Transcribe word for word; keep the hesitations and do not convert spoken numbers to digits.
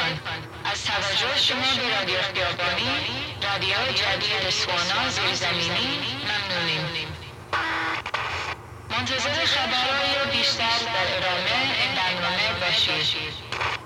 کن. از توجه شما به رادیو خیابانی، رادیو جدید سوانا زیرزمینی ممنونیم. منتظر خبرهای بیشتر در ادامه این برنامه باشید.